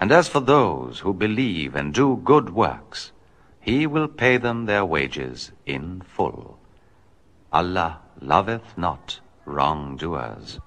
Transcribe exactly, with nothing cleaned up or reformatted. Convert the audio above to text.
And as for those who believe and do good works, he will pay them their wages in full. Allah loveth not wrongdoers.